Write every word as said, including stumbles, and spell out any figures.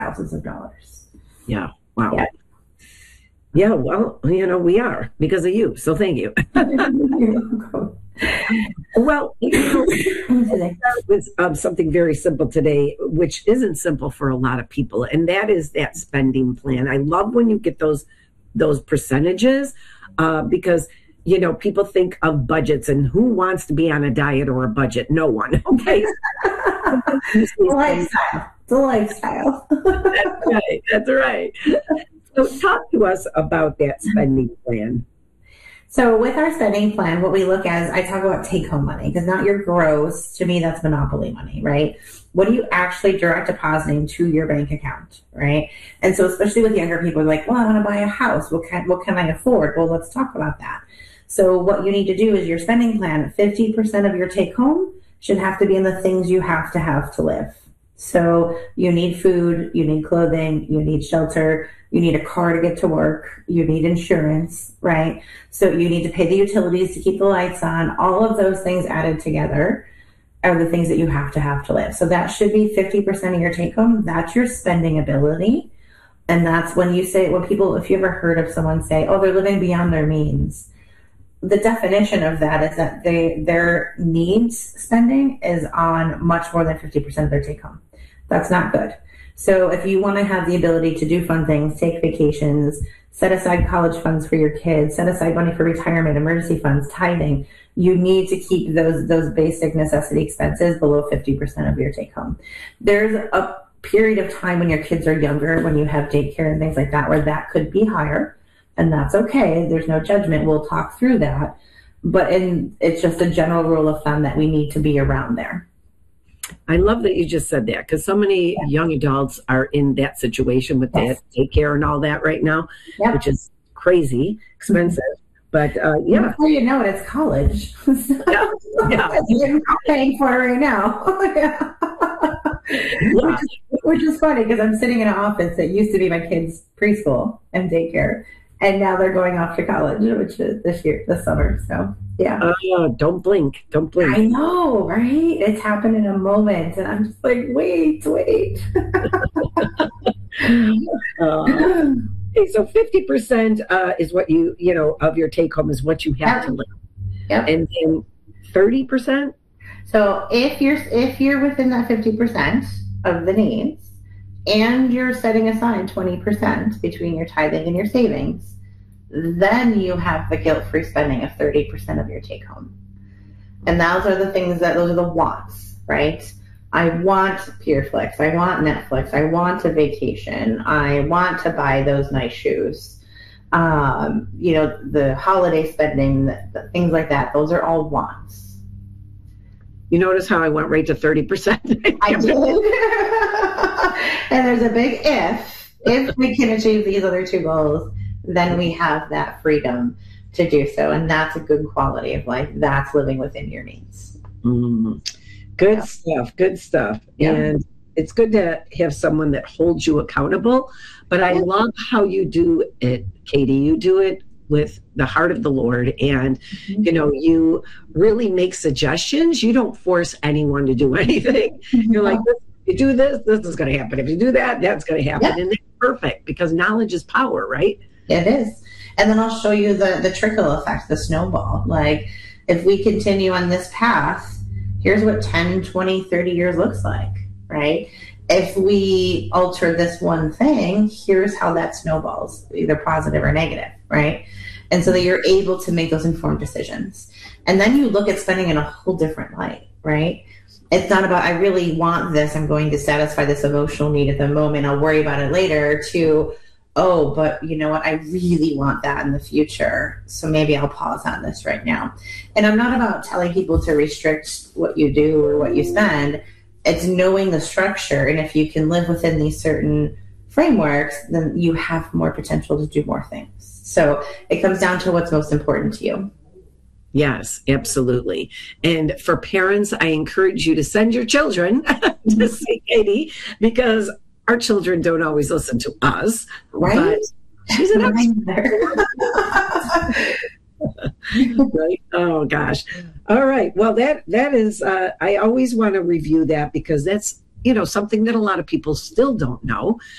thousands of dollars. Yeah. Wow. Yeah. Yeah. Well, you know, we are because of you. So thank you. Well, you know, let's start with um, something very simple today, which isn't simple for a lot of people, and that is that spending plan. I love when you get those those percentages uh, because, you know, people think of budgets, and who wants to be on a diet or a budget? No one. Okay. It's a lifestyle. It's a lifestyle. That's right. That's right. So talk to us about that spending plan. So with our spending plan, what we look at is I talk about take-home money because not your gross. To me, that's monopoly money, right? What are you actually direct depositing to your bank account, right? And so especially with younger people, like, well, I want to buy a house. What can, what can I afford? Well, let's talk about that. So what you need to do is your spending plan, fifty percent of your take-home should have to be in the things you have to have to live. So you need food, you need clothing, you need shelter, you need a car to get to work, you need insurance, right? So you need to pay the utilities to keep the lights on. All of those things added together are the things that you have to have to live. So that should be fifty percent of your take home. That's your spending ability. And that's when you say, when people, if you ever heard of someone say, oh, they're living beyond their means, the definition of that is that they their needs spending is on much more than fifty percent of their take home. That's not good. So if you want to have the ability to do fun things, take vacations, set aside college funds for your kids, set aside money for retirement, emergency funds, tithing, you need to keep those those basic necessity expenses below fifty percent of your take home. There's a period of time when your kids are younger, when you have daycare and things like that, where that could be higher. And that's okay. There's no judgment. We'll talk through that. But in, it's just a general rule of thumb that we need to be around there. I love that you just said that because so many yeah. young adults are in that situation with yes. that daycare and all that right now, yep. which is crazy expensive. Mm-hmm. But uh, yeah. Before you know it, it's college. yeah. yeah. You're paying for it right now. yeah. Yeah. Which, is, which is funny because I'm sitting in an office that used to be my kids' preschool and daycare. And now they're going off to college, which is this year, this summer. So, yeah. Oh, don't blink. Don't blink. I know, right? It's happened in a moment. And I'm just like, wait, wait. uh, okay, so fifty percent uh, is what you, you know, of your take home is what you have yep. to live. Yep. And then thirty percent? So if you're, if you're within that fifty percent of the needs, and you're setting aside twenty percent between your tithing and your savings, then you have the guilt-free spending of thirty percent of your take-home. And those are the things that, those are the wants, right? I want PureFlix, I want Netflix, I want a vacation, I want to buy those nice shoes. Um, you know, the holiday spending, the, the things like that, those are all wants. You notice how I went right to thirty percent? I did. And there's a big if. If we can achieve these other two goals, then we have that freedom to do so. And that's a good quality of life. That's living within your means. Mm. Good yeah. stuff. Good stuff. Yeah. And it's good to have someone that holds you accountable. But I yeah. love how you do it, Katie. You do it with the heart of the Lord. And, mm-hmm. you know, you really make suggestions. You don't force anyone to do anything. Mm-hmm. You're like, if you do this, this is going to happen. If you do that, that's going to happen. Yeah. And that's perfect because knowledge is power, right? It is. And then I'll show you the, the trickle effect, the snowball. Like if we continue on this path, here's what ten, twenty, thirty years looks like, right? If we alter this one thing, here's how that snowballs, either positive or negative, right? And so that you're able to make those informed decisions. And then you look at spending in a whole different light, right? It's not about, I really want this, I'm going to satisfy this emotional need at the moment, I'll worry about it later, to, oh, but you know what, I really want that in the future, so maybe I'll pause on this right now. And I'm not about telling people to restrict what you do or what you spend. It's knowing the structure, and if you can live within these certain frameworks, then you have more potential to do more things. So it comes down to what's most important to you. Yes, absolutely. And for parents, I encourage you to send your children to see Katie because our children don't always listen to us. Right? But she's an expert. Right? Oh gosh. All right. Well, that that is. Uh, I always want to review that because that's you know, something that a lot of people still don't know.